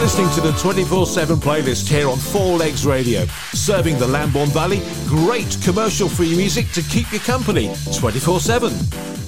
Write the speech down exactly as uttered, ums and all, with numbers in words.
listening to the twenty-four seven playlist here on Four Legs Radio. Serving the Lambourne Valley, great commercial-free music to keep you company twenty-four seven.